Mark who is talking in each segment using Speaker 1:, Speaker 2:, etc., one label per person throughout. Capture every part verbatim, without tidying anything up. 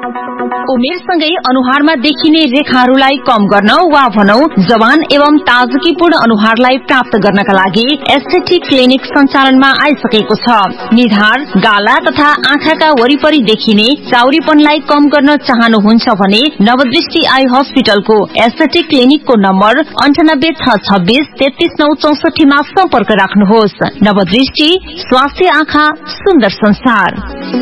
Speaker 1: उमेरसँगै अनुहारमा देखिने रेखाहरूलाई कम गर्न वा भनौ जवान एवं ताजगीपूर्ण अनुहारलाई प्राप्त गर्नका लागि एस्थेटिक क्लिनिक सञ्चालनमा आइसकेको छ। निधार, गाला तथा आँखाका वरिपरि देखिने चाउरीपनलाई कम गर्न चाहनुहुन्छ भने नवदृष्टि आई हस्पिटलको एस्थेटिक क्लिनिकको नम्बर अन्ठानब्बे छ छब्बीस तेत्तीस नौ चौसठीमा सम्पर्क राख्नुहोस्। नवदृष्टि, स्वास्थ्य आँखा, सुन्दर संसार।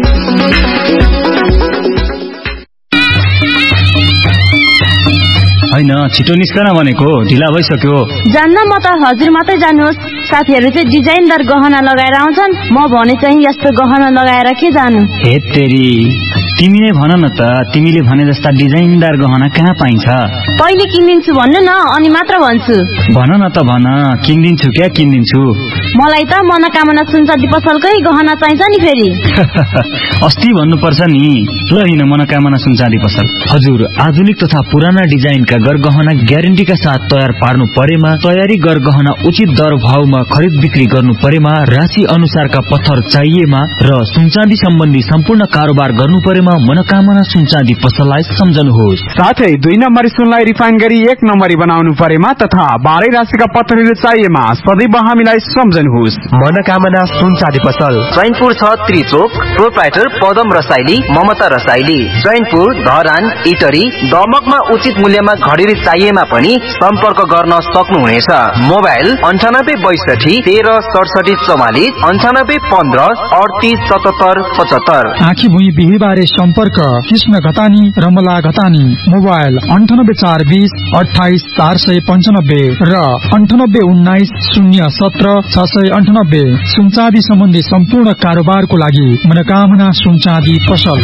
Speaker 2: हैन छिटो निस्कन भनेको, ढिला भइसक्यो।
Speaker 3: जान्न म त हजुर मात्रै जानुहोस्। साथीहरू चाहिँ डिजाइनदार गहना लगाएर आउँछन्, म भने चाहिँ यस्तो गहना लगाएर के जानु।
Speaker 2: हे तेरी, तिमी नै भन न त, तिमीले भने जस्ता डिजाइनदार गहना कहाँ पाइन्छ?
Speaker 3: पहिले किनिदिन्छु भन्नु न, अनि मात्र भन्छु।
Speaker 2: भन न त भन, किनिदिन्छु क्या किनिदिन्छु।
Speaker 3: मलाई त मनोकामना सुनचाँदी पसलकै गहना चाहिन्छ नि फेरि।
Speaker 2: अस्ति भन्नुपर्छ नि। ल हिँड मनोकामना सुनचाँदी पसल। हजुर, आधुनिक तथा पुराना डिजाइनका गरगहना ग्यारेन्टीका साथ तयार पार्नु परेमा, तयारी गरगहना उचित दर भावमा खरिद बिक्री गर्नु परेमा, राशि अनुसारका पत्थर चाहिएमा र सुनचाँदी सम्बन्धी सम्पूर्ण कारोबार गर्नु परेमा मनोकामना सुनचाँदी पसललाई सम्झनुहोस्।
Speaker 4: साथै दुई नम्बरी सुनलाई रिफाइन गरी एक नम्बरी बनाउनु परेमा तथा बाह्रै राशिका पत्थरहरू चाहिएमा सदैव हामीलाई सम्झनुहोस्।
Speaker 5: मनोकामना सुनचाँदी पसल चैनपुर छ त्रिचोक, प्रोप्राइटर पदम रसाइली, ममता रसाइली। चैनपुर, धरान, इटरी, दमकमा उचित मूल्यमा घडेरी चाहिएमा पनि सम्पर्क गर्न सक्नुहुनेछ। मोबाइल अन्ठानब्बे बैसठी तेह्र सडसठी चौवालिस, अन्ठानब्बे पन्ध्र अडतिस सतहत्तर पचहत्तर।
Speaker 6: आँखी भुइँ बिहीबारे सम्पर्क कृष्ण घतानी, रमला घतानी। मोबाइल अन्ठानब्बे चार बीस अठाइस चार सय पन्चानब्बे र अन्ठानब्बे उन्नाइस शून्य सत्र छ सय अन्ठानब्बे। सुनचाँदी सम्बन्धी सम्पूर्ण कारोबारको लागि मनोकामना सुनचाँदी पसल।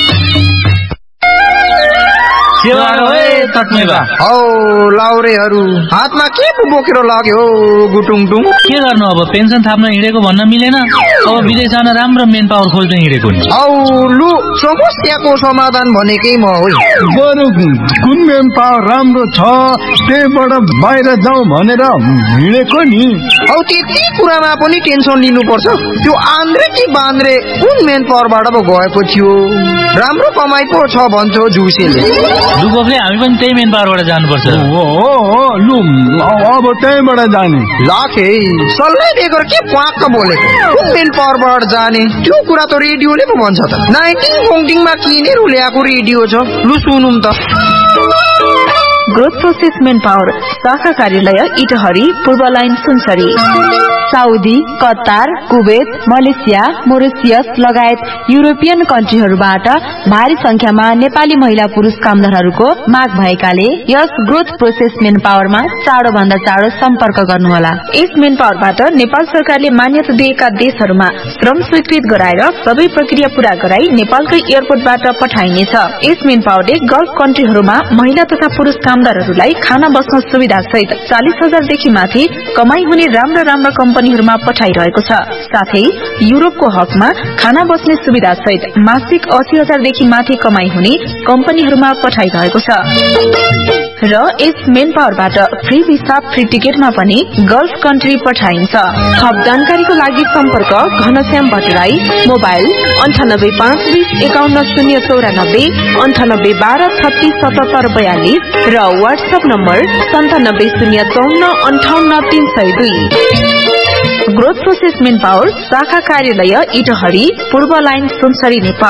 Speaker 7: औ लाउरेहरू हातमा के बोकेर लाग्यो गुटुङटुङ?
Speaker 8: के गर्नु अब, पेन्सन थाप्न हिँडेको भन्न मिलेन, अब विदेश जान राम्रो मेन पावर खोज्न हिँडेको नि।
Speaker 7: औ लु, समस्याको समाधान भनेकै म हो।
Speaker 9: बरु कुन मेन पावर राम्रो छ त्यहीबाट बाहिर जाउँ भनेर हिँडेको नि।
Speaker 7: औ त्यति कुरामा पनि टेन्सन लिनुपर्छ? त्यो आन्द्रे कि बान्द्रे कुन मेन पावरबाट पो गएको थियो? राम्रो कमाइ पो छ भन्छौ जुसेले।
Speaker 8: लुबोकले हामी पनि त्यही मेन पावरबाट जानुपर्छ।
Speaker 9: हो हो लु, अब त्यहीबाट जाने।
Speaker 7: लाखे सल्लाह दिएर के प्वाक्क बोलेको? कुन मेन पावरबाट जाने त्यो कुरा त रेडियोले पो भन्छ त। नाइन्टिन फोङ्टिङमा किनेर ल्याएको रेडियो छ, लु सुनौँ त।
Speaker 1: ग्रोथ प्रोसेस मेन पावर शाखा कार्यालय इटहरी, पूर्व line Sunsari. Saudi, Qatar, Kuwait, Malaysia, Mauritius लगायत युरोपियन कन्ट्रीहरूबाट भारी संख्यामा नेपाली महिला पुरुष कामदारहरूको माग भएकाले यस ग्रोथ प्रोसेस मेन पावरमा चाँडो भन्दा चाँडो सम्पर्क गर्नुहोला। यस मेन पावरबाट नेपाल सरकारले मान्यता दिएका देशहरूमा श्रम स्वीकृत गराएर सबै प्रक्रिया पूरा गराई नेपालकै एयरपोर्टबाट पठाइनेछ। यस मेन पावरले गल्फ कन्ट्रीहरूमा महिला तथा पुरुष कामदारहरूलाई खाना बस्न सुविधा सहित चालिस हजारदेखि माथि कमाई हुने राम्रा राम्रा कम्पनीहरूमा पठाइरहेको छ। साथै युरोपको हकमा खाना बस्ने सुविधा सहित मासिक अस्सी हजारदेखि माथि कमाई हुने कम्पनीहरूमा पठाइरहेको छ। र यस मेन पावरबाट फ्री भिसा, फ्री टिकटमा पनि गल्फ कन्ट्री पठाइन्छ। थप जानकारीको लागि सम्पर्क घनश्याम भट्टराई। मोबाइल अन्ठानब्बे पाँच बीस एकाउन्न शून्य चौरानब्बे, अन्ठानब्बे बाह्र छत्तीस सतहत्तर बयालिस र वाट्सएप नम्बर सन्तानब्बे शून्य चौन्न अन्ठाउन्न तीन सय दुई। ग्रोथ प्रोसेस मेन पावर शाखा कार्यालय इटहरी, पूर्व लाइन सुनसरी, नेपाल।